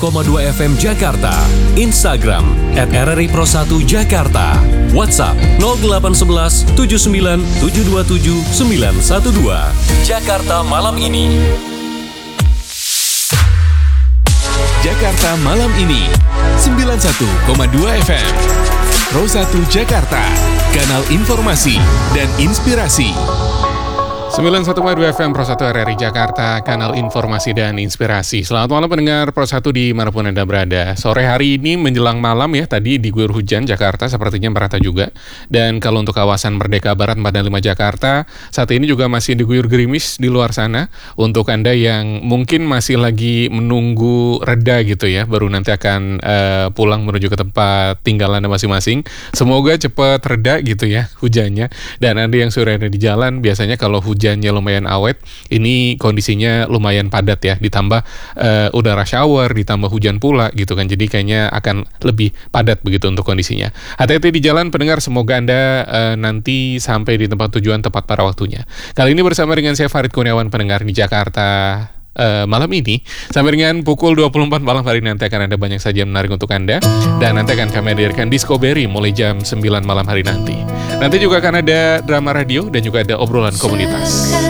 FM Jakarta, Instagram @RRI Pro 1 Jakarta, WhatsApp 0811 79 727 912. Jakarta Malam Ini. Jakarta Malam Ini 91,2 FM Pro 1 Jakarta, kanal informasi dan inspirasi. 91,2 FM Pro 1 RRI Jakarta, kanal informasi dan inspirasi. Selamat malam pendengar Pro 1 dimanapun Anda berada. Sore hari ini menjelang malam ya, tadi diguyur hujan Jakarta sepertinya merata juga. Dan kalau untuk kawasan Merdeka Barat 4 dan 5 Jakarta, saat ini juga masih diguyur gerimis di luar sana. Untuk Anda yang mungkin masih lagi menunggu reda gitu ya, baru nanti akan pulang menuju ke tempat tinggal Anda masing-masing. Semoga cepat reda gitu ya hujannya. Dan Anda yang sudah ada di jalan, biasanya kalau hujannya lumayan awet, ini kondisinya lumayan padat ya, ditambah udara shower, ditambah hujan pula gitu kan, jadi kayaknya akan lebih padat begitu untuk kondisinya. Hati-hati di jalan pendengar, semoga Anda nanti sampai di tempat tujuan tepat pada waktunya. Kali ini bersama dengan saya Farid Kurniawan pendengar di Jakarta malam ini, sampai dengan pukul 24 malam hari nanti akan ada banyak saja menarik untuk Anda. Dan nanti akan kami hadirkan Discovery mulai jam 9 malam hari nanti. Nanti juga akan ada drama radio dan juga ada obrolan komunitas.